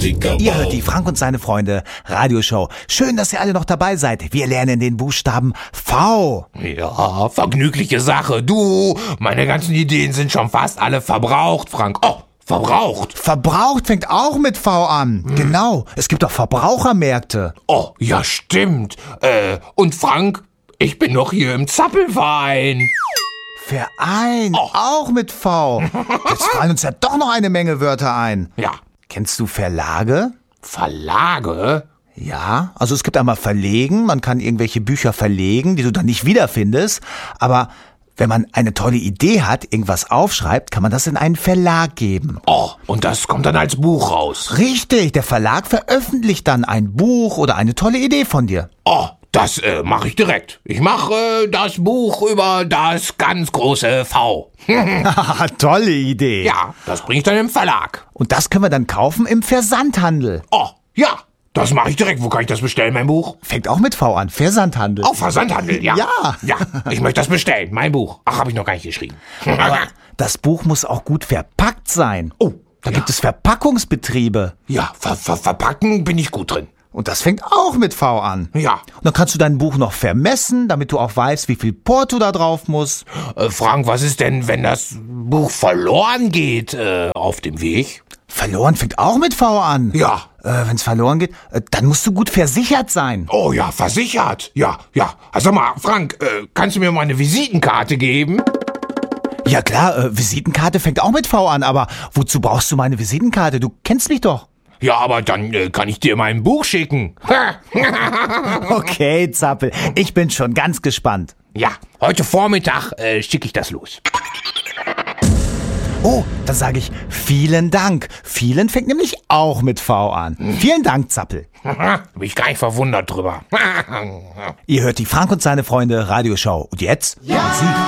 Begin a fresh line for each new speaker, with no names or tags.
Ihr hört die Frank und seine Freunde Radioshow. Schön, dass ihr alle noch dabei seid. Wir lernen den Buchstaben V.
Ja, vergnügliche Sache. Du, meine ganzen Ideen sind schon fast alle verbraucht, Frank. Oh, verbraucht.
Verbraucht fängt auch mit V an. Genau, es gibt doch Verbrauchermärkte.
Oh, ja stimmt. Und Frank, ich bin noch hier im Zappelverein.
Verein, auch mit V. Jetzt fallen uns ja doch noch eine Menge Wörter ein.
Ja.
Kennst du Verlage?
Verlage?
Ja, also es gibt einmal Verlegen, man kann irgendwelche Bücher verlegen, die du dann nicht wiederfindest, aber wenn man eine tolle Idee hat, irgendwas aufschreibt, kann man das in einen Verlag geben.
Oh, und das kommt dann als Buch raus.
Richtig, der Verlag veröffentlicht dann ein Buch oder eine tolle Idee von dir.
Oh, das mache ich direkt. Ich mache das Buch über das ganz große V.
Tolle Idee.
Ja, das bringe ich dann im Verlag.
Und das können wir dann kaufen im Versandhandel.
Oh, ja, das mache ich direkt. Wo kann ich das bestellen, mein Buch?
Fängt auch mit V an, Versandhandel.
Auf Versandhandel, ja.
Ja.
Ja, ich möchte das bestellen, mein Buch. Ach, habe ich noch gar nicht geschrieben.
Aber das Buch muss auch gut verpackt sein.
Oh,
Da gibt es Verpackungsbetriebe.
Ja, verpacken bin ich gut drin.
Und das fängt auch mit V an.
Ja.
Und dann kannst du dein Buch noch vermessen, damit du auch weißt, wie viel Porto da drauf muss.
Frank, was ist denn, wenn das Buch verloren geht auf dem Weg?
Verloren fängt auch mit V an.
Ja.
Wenn es verloren geht, dann musst du gut versichert sein.
Oh ja, versichert. Ja. Also sag mal, Frank, kannst du mir mal eine Visitenkarte geben?
Ja klar, Visitenkarte fängt auch mit V an, aber wozu brauchst du meine Visitenkarte? Du kennst mich doch.
Ja, aber dann kann ich dir mein Buch schicken.
Okay, Zappel, ich bin schon ganz gespannt.
Ja, heute Vormittag schicke ich das los.
Oh, dann sage ich vielen Dank. Vielen fängt nämlich auch mit V an. Vielen Dank, Zappel.
Bin ich gar nicht verwundert drüber.
Ihr hört die Frank und seine Freunde Radioshow. Und jetzt? Ja. Musik.